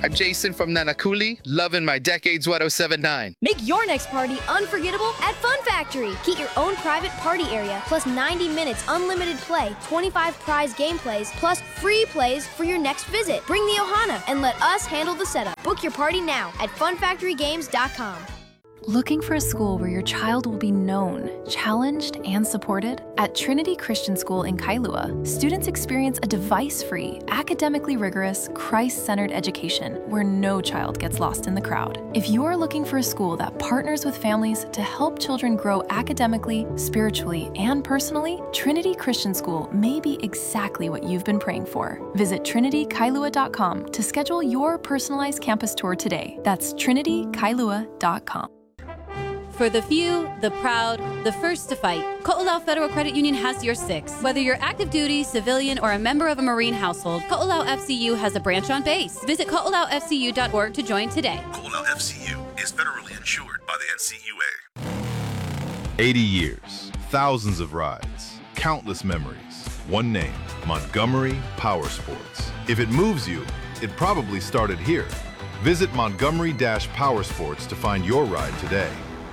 I'm Jason from Nanakuli, loving my Decades 1079. Make your next party unforgettable at Fun Factory. Get your own private party area, plus 90 minutes unlimited play, 25 prize gameplays, plus free plays for your next visit. Bring the Ohana and let us handle the setup. Book your party now at funfactorygames.com. Looking for a school where your child will be known, challenged, and supported? At Trinity Christian School in Kailua, students experience a device-free, academically rigorous, Christ-centered education where no child gets lost in the crowd. If you are looking for a school that partners with families to help children grow academically, spiritually, and personally, Trinity Christian School may be exactly what you've been praying for. Visit trinitykailua.com to schedule your personalized campus tour today. That's trinitykailua.com. For the few, the proud, the first to fight, Ko'olau Federal Credit Union has your six. Whether you're active duty, civilian, or a member of a Marine household, Ko'olau FCU has a branch on base. Visit ko'olaufcu.org to join today. Ko'olau FCU is federally insured by the NCUA. 80 years, thousands of rides, countless memories. One name, Montgomery Power Sports. If it moves you, it probably started here. Visit Montgomery-Powersports to find your ride today.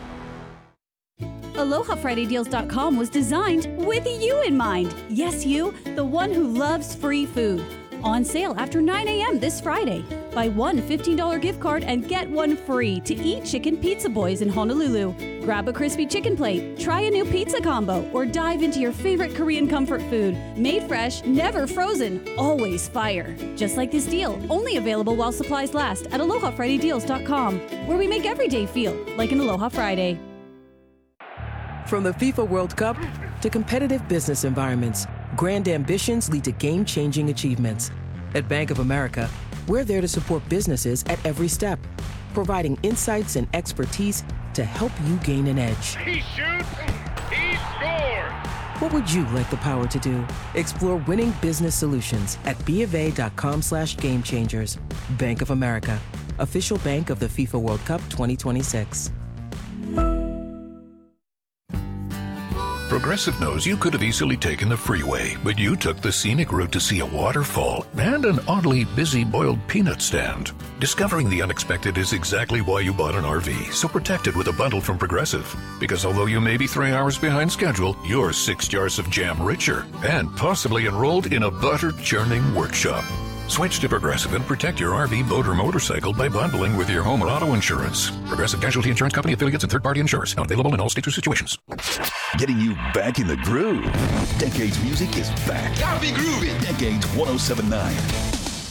AlohaFridayDeals.com was designed with you in mind. Yes, you, the one who loves free food. On sale after 9 a.m. this Friday. Buy one $15 gift card and get one free to eat Chicken Pizza Boys in Honolulu. Grab a crispy chicken plate, try a new pizza combo, or dive into your favorite Korean comfort food. Made fresh, never frozen, always fire. Just like this deal, only available while supplies last at AlohaFridayDeals.com, where we make every day feel like an Aloha Friday. From the FIFA World Cup to competitive business environments, grand ambitions lead to game-changing achievements. At Bank of America, we're there to support businesses at every step, providing insights and expertise to help you gain an edge. He shoots, he scores! What would you like the power to do? Explore winning business solutions at BofA.com/gamechangers. Bank of America, official bank of the FIFA World Cup 2026. Progressive knows you could have easily taken the freeway, but you took the scenic route to see a waterfall and an oddly busy boiled peanut stand. Discovering the unexpected is exactly why you bought an RV, so protect it with a bundle from Progressive. Because although you may be 3 hours behind schedule, you're 6 jars of jam richer and possibly enrolled in a butter-churning workshop. Switch to Progressive and protect your RV, boat, or motorcycle by bundling with your home or auto insurance. Progressive Casualty Insurance Company, affiliates, and third-party insurers. Not available in all states or situations. Getting you back in the groove. Decades music is back. Gotta be groovy. Decades 1079.